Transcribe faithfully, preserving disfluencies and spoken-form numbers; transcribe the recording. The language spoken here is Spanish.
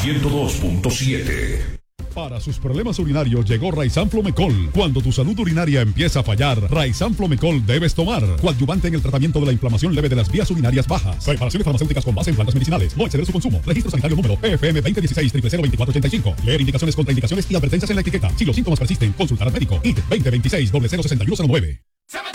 ciento dos punto siete. Para sus problemas urinarios llegó Raizan Flomecol. Cuando tu salud urinaria empieza a fallar, Raizan Flomecol debes tomar. Coadyuvante en el tratamiento de la inflamación leve de las vías urinarias bajas. Preparaciones farmacéuticas con base en plantas medicinales. No exceder su consumo. Registro sanitario número P F M veinte dieciséis cero cero veinticuatro ochenta y cinco. Leer indicaciones, contraindicaciones y advertencias en la etiqueta. Si los síntomas persisten, consultar al médico. I D veinte veintiséis cero cero sesenta y uno cero nueve.